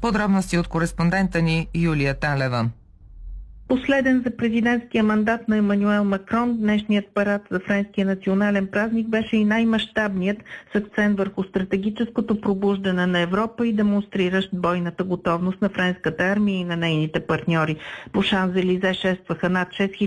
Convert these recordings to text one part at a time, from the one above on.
Подробности от кореспондента ни Юлия Талева. Последен за президентския мандат на Емануел Макрон, днешният парад за френския национален празник беше и най-мащабният, с акцент върху стратегическото пробуждане на Европа и демонстриращ бойната готовност на френската армия и на нейните партньори. По Шанзелизе шестваха над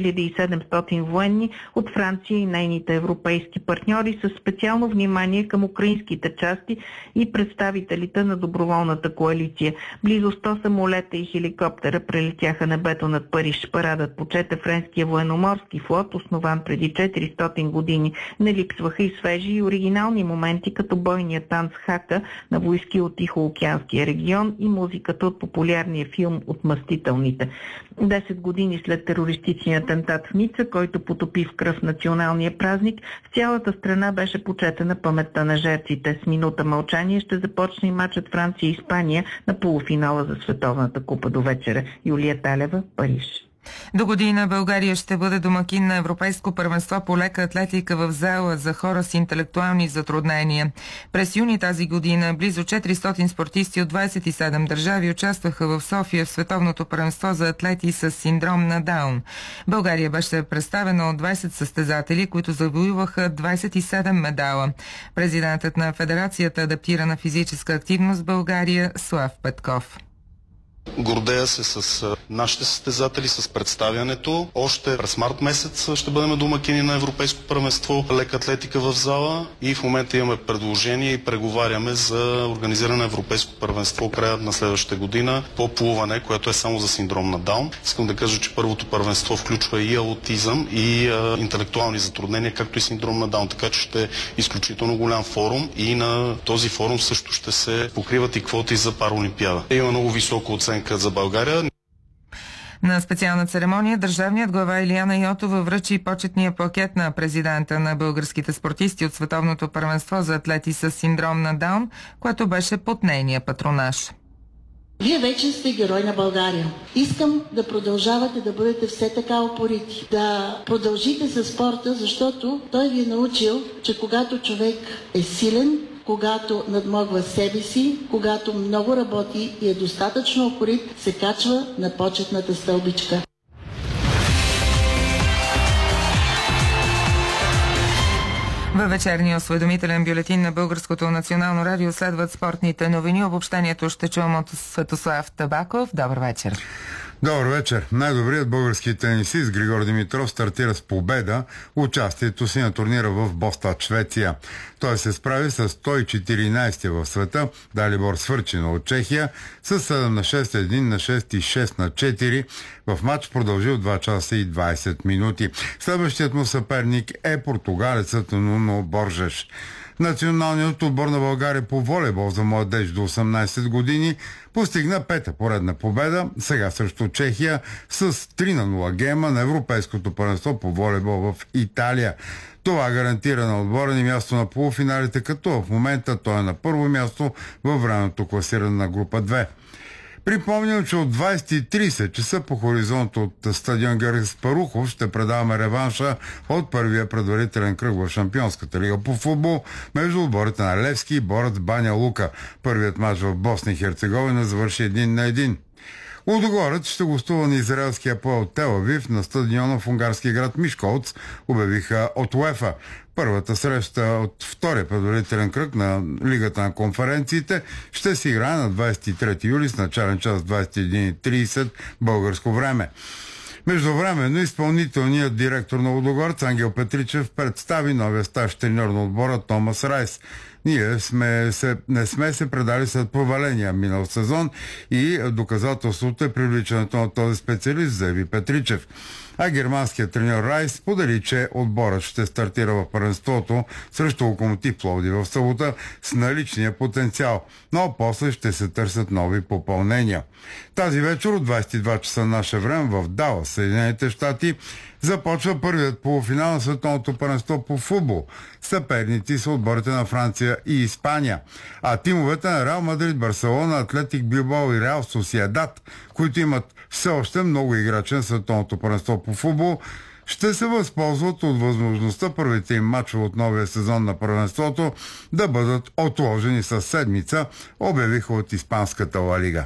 6700 военни от Франция и нейните европейски партньори, с специално внимание към украинските части и представителите на доброволната коалиция. Близо 100 самолета и хеликоптера прелетяха небето над Париж. Парадът почете френския военноморски флот, основан преди 400 години. Не липсваха и свежи и оригинални моменти, като бойния танц Хака на войски от Тихоокеанския регион и музиката от популярния филм Отмъстителните. 10 години след терористичния атентат в Ница, който потопи в кръв националния празник, в цялата страна беше почетена паметта на жертвите. С минута мълчание ще започне и матчът Франция и Испания на полуфинала за Световната купа до вечера. Юлия Талева, Париж. До година България ще бъде домакин на Европейско първенство по лека атлетика в зала за хора с интелектуални затруднения. През юни тази година близо 400 спортисти от 27 държави участваха в София в Световното първенство за атлети с синдром на Даун. България беше представена от 20 състезатели, които завоюваха 27 медала. Президентът на Федерацията адаптирана физическа активност в България Слав Петков. Гордея се с нашите състезатели, с представянето. Още през март месец ще бъдем домакини на Европейско първенство лека атлетика в зала и в момента имаме предложение и преговаряме за организиране на Европейско първенство края на следващата година по плуване, което е само за синдром на Даун. Искам да кажа, че първото първенство включва и аутизъм, и интелектуални затруднения, както и синдром на Даун, така че ще е изключително голям форум и на този форум също ще се покриват и квоти за Параолимпиада. Има много висока оценка за България. На специална церемония държавният глава Илияна Йотова връчи почетния пакет на президента на българските спортисти от Световното първенство за атлети с синдром на Даун, което беше под нейния патронаж. Вие вече сте герой на България. Искам да продължавате да бъдете все така упорити, да продължите със спорта, защото той ви е научил, че когато човек е силен, когато надмогва себе си, когато много работи и е достатъчно упорит, се качва на почетната стълбичка. Във вечерния осведомителен бюлетин на Българското национално радио следват спортните новини. Обобщението ще чувам от Светослав Табаков. Добър вечер. Добър вечер. Най-добрият български тенисист Григор Димитров стартира с победа участието си на турнира в Бостад, Швеция. Той се справи с 114 в света Далибор Свърчина от Чехия с 7 на 6, 1 на 6 и 6 на 4 в матч продължил 2 часа и 20 минути. Следващият му съперник е португалецът Нуно Боржеш. Националният отбор на България по волейбол за младеж до 18 години постигна пета поредна победа, сега срещу Чехия с 3 на 0 гейма на Европейското първенство по волейбол в Италия. Това гарантира на отбора ни място на полуфиналите, като в момента той е на първо място във времето класиране на група 2. Припомням, че от 20:30 часа по хоризонта от стадион Георги Спарухов ще предаваме реванша от първия предварителен кръг в Шампионската лига по футбол между отборите на Левски и Борец Баня Лука. Първият мач в Босна и Херцеговина завърши 1-1. Лудогорец ще гостува на израелския АПОЕЛ Тел Авив на стадиона в унгарски град Мишколц, обявиха от УЕФА. Първата среща от втория предварителен кръг на Лигата на конференциите ще се играе на 23 юли с начален час 21:30 българско време. Междувременно изпълнителният директор на Лудогорец Ангел Петричев представи новия старш треньор на отбора Томас Райс. Ние не сме се предали след проваления минал сезон и доказателството е привличането на този специалист, заяви Петричев. А германският треньор Райс сподели, че отборът ще стартира в първенството срещу Локомотив Пловдив в събота с наличния потенциал, но после ще се търсят нови попълнения. Тази вечер от 22 часа наше време в Далас, Съединените щати, започва първият полуфинал на Световното първенство по футбол. Съперници са отборите на Франция и Испания. А тимовете на Реал Мадрид, Барселона, Атлетик Билбао и Реал Сосиедад, които имат все още много играчи на Световното първенство по футбол, ще се възползват от възможността първите им мачове от новия сезон на първенството да бъдат отложени със седмица, обявиха от Испанската Ла Лига.